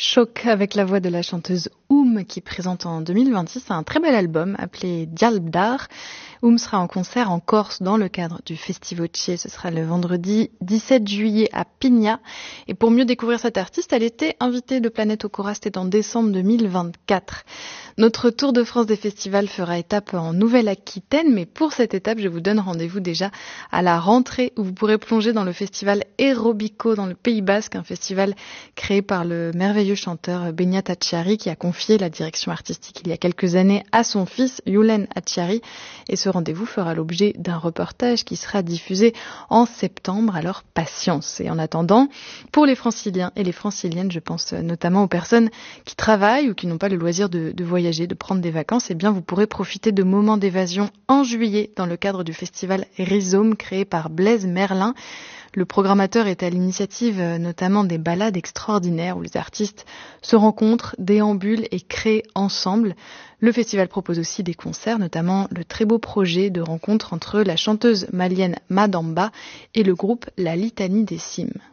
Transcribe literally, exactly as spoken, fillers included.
Choc avec la voix de la chanteuse Oum qui présente en deux mille vingt-six un très bel album appelé Dialbdar. Oum sera en concert en Corse dans le cadre du Festivoce. Ce sera le vendredi dix-sept juillet à Pigna. Et pour mieux découvrir cette artiste, elle était invitée de Planète au Cora, c'était en décembre deux mille vingt-quatre. Notre tour de France des festivals fera étape en Nouvelle-Aquitaine, mais pour cette étape, je vous donne rendez-vous déjà à la rentrée où vous pourrez plonger dans le festival Aerobico dans le Pays Basque, un festival créé par le merveilleux chanteur Beñat Attiari qui a confié la direction artistique il y a quelques années à son fils Youlen Attiari. Et ce rendez-vous fera l'objet d'un reportage qui sera diffusé en septembre, alors patience. Et en attendant, pour les franciliens et les franciliennes, je pense notamment aux personnes qui travaillent ou qui n'ont pas le loisir de, de voyager, de prendre des vacances, eh bien vous pourrez profiter de moments d'évasion en juillet dans le cadre du festival Rhizome créé par Blaise Merlin. Le programmateur est à l'initiative notamment des balades extraordinaires où les artistes se rencontrent, déambulent et créent ensemble. Le festival propose aussi des concerts, notamment le très beau projet de rencontre entre la chanteuse malienne Madamba et le groupe La Litanie des Cimes.